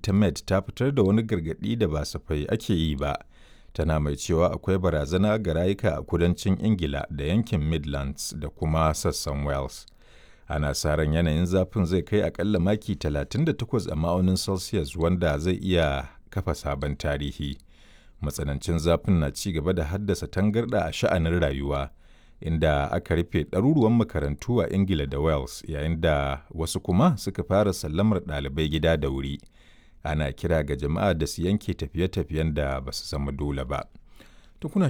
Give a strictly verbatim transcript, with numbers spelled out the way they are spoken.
ta Met ta fitar da wani gargaɗi da ba safai ake yi ba, tana mai cewa akwai barazana ga rayuka a kudancin Ingila da yankin Midlands da kuma sassan Wales. Ana sa ran yanayin zafin zai kai akalla maki talatin da takwas a ma'aunin Celsius, wanda zai iya kafa sabon tarihi. Matsanancin zafin na ci gaba da haddasa tangarɗa a sha'anin rayuwa, inda aka rufe ɗaruruwan makarantu a Ingila da Wales, yayin da wasu kuma suka fara sallamar ɗalibai gida da wuri. Ana kira ga jama'a da su yanke tafiye-tafiyen da ba su zama dole ba.